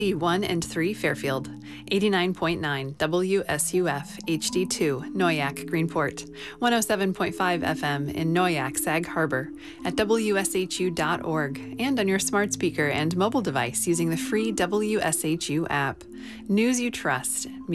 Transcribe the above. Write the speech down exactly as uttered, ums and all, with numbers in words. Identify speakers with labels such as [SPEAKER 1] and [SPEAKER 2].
[SPEAKER 1] one and three Fairfield, eighty-nine point nine W S U F H D two Noyac Greenport, one oh seven point five F M in Noyac Sag Harbor, at W S H U dot org, and on your smart speaker and mobile device using the free W S H U app. News you trust.